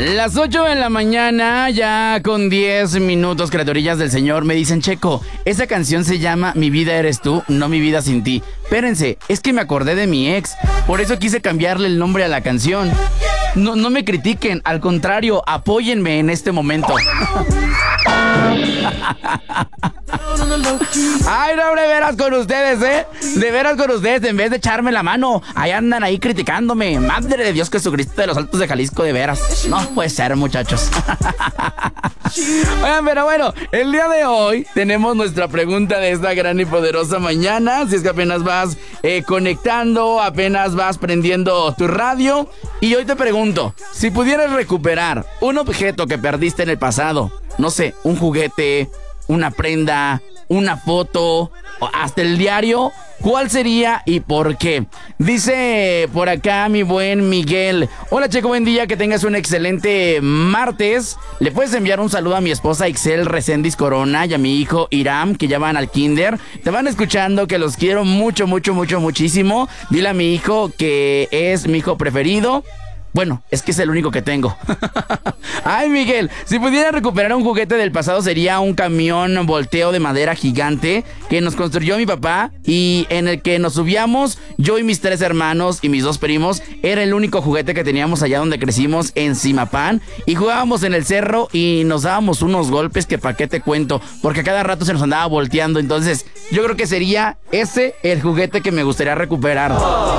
Las 8 de la mañana, ya con 10 minutos, criaturillas del Señor, me dicen, Checo, esa canción se llama Mi vida eres tú, no mi vida sin ti. Espérense, es que me acordé de mi ex, por eso quise cambiarle el nombre a la canción. No me critiquen, al contrario, apóyenme en este momento. Ay, no, de veras con ustedes, de veras con ustedes, en vez de echarme la mano, ahí andan ahí criticándome. Madre de Dios Jesucristo de los Altos de Jalisco, de veras. No puede ser, muchachos. Oigan, pero bueno, el día de hoy tenemos nuestra pregunta de esta gran y poderosa mañana. Si es que apenas vas conectando, apenas vas prendiendo tu radio. Y hoy te pregunto, si pudieras recuperar un objeto que perdiste en el pasado, no sé, un juguete, una prenda, una foto, o hasta el diario, ¿cuál sería y por qué? Dice por acá mi buen Miguel: hola Checo, buen día, que tengas un excelente martes. Le puedes enviar un saludo a mi esposa Ixel Reséndiz Corona y a mi hijo Iram, que ya van al kinder. Te van escuchando, que los quiero mucho, mucho, mucho, muchísimo. Dile a mi hijo que es mi hijo preferido. Bueno, es que es el único que tengo. Ay, Miguel, si pudiera recuperar un juguete del pasado, sería un camión volteo de madera gigante que nos construyó mi papá y en el que nos subíamos yo y mis 3 hermanos y mis 2 primos. Era el único juguete que teníamos allá donde crecimos, en Zimapán, y jugábamos en el cerro y nos dábamos unos golpes que pa' qué te cuento, porque a cada rato se nos andaba volteando. Entonces yo creo que sería ese el juguete que me gustaría recuperar.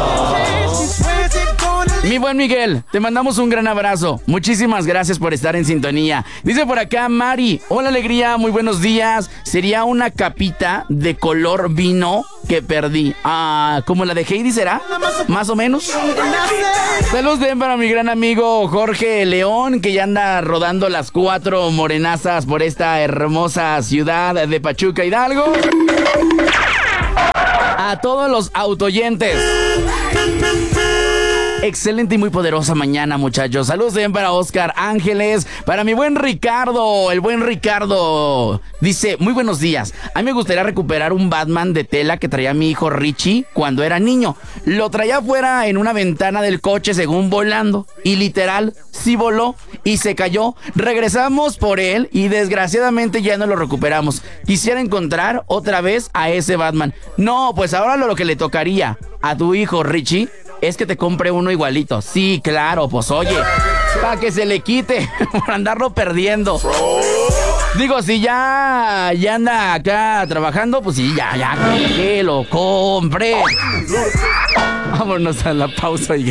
Mi buen Miguel, te mandamos un gran abrazo. Muchísimas gracias por estar en sintonía. Dice por acá Mari: hola alegría, muy buenos días. Sería una capita de color vino que perdí. ¿Como la de Heidi será? Más o menos. Saludos bien para mi gran amigo Jorge León, que ya anda rodando las 4 morenazas por esta hermosa ciudad de Pachuca, Hidalgo. A todos los autoyentes, excelente y muy poderosa mañana, muchachos. Saludos bien para Oscar Ángeles, para mi buen Ricardo, el buen Ricardo. Dice: muy buenos días. A mí me gustaría recuperar un Batman de tela que traía mi hijo Richie cuando era niño. Lo traía afuera en una ventana del coche según volando. Y literal, sí voló y se cayó. Regresamos por él y desgraciadamente ya no lo recuperamos. Quisiera encontrar otra vez a ese Batman. No, pues ahora lo que le tocaría a tu hijo Richie es que te compre uno igualito. Sí, claro, pues oye, para que se le quite por andarlo perdiendo. Digo, si ya anda acá trabajando, pues sí, ya, que lo compre. Vámonos a la pausa, oye.